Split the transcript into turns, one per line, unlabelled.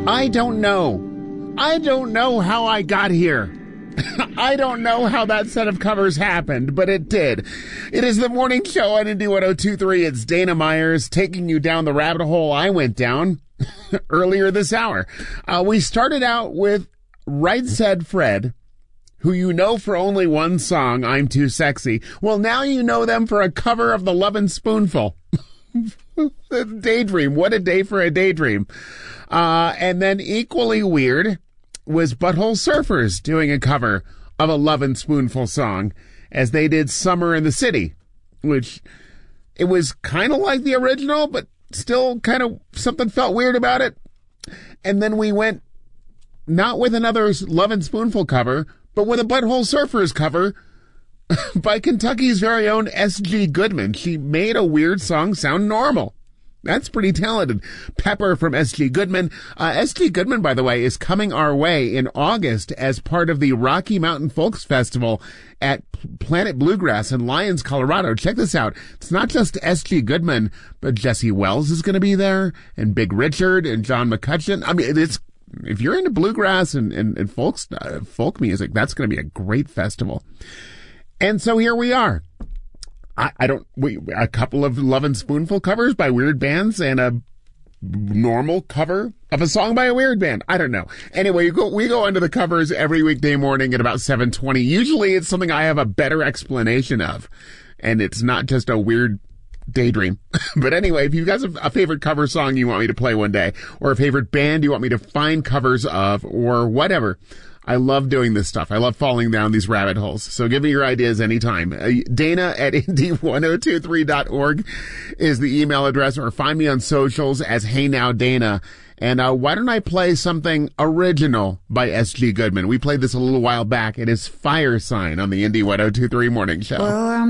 I don't know. I don't know how I got here. I don't know how that set of covers happened, but it did. It is the morning show on Indie 102.3. It's Dana Myers taking you down the rabbit hole I went down earlier this hour. We started out with Right Said Fred, who you know for only one song, I'm Too Sexy. Well, now you know them for a cover of The Lovin' Spoonful. Daydream. What a day for a daydream. And then equally weird was Butthole Surfers doing a cover of a Lovin' Spoonful song as they did Summer in the City, which it was kind of like the original, but still kind of something felt weird about it. And then we went not with another Lovin' Spoonful cover, but with a Butthole Surfers cover by Kentucky's very own S.G. Goodman. She made a weird song sound normal. That's pretty talented. Pepper from S.G. Goodman. S.G. Goodman, by the way, is coming our way in August as part of the Rocky Mountain Folks Festival at Planet Bluegrass in Lyons, Colorado. Check this out. It's not just S.G. Goodman, but Jesse Wells is going to be there, and Big Richard, and John McCutcheon. I mean, it's, if you're into bluegrass and folk music, that's going to be a great festival. And so here we are. A couple of Lovin' Spoonful covers by weird bands and a normal cover of a song by a weird band. I don't know. Anyway, we go into the covers every weekday morning at about 7:20. Usually it's something I have a better explanation of, and it's not just a weird daydream. But anyway, if you've got a favorite cover song you want me to play one day, or a favorite band you want me to find covers of, or whatever, I love doing this stuff. I love falling down these rabbit holes. So give me your ideas anytime. Dana at indie1023.org is the email address, or find me on socials as Hey Now Dana. And why don't I play something original by S.G. Goodman? We played this a little while back. It is Fire Sign on the Indie 102.3 Morning Show.
Well,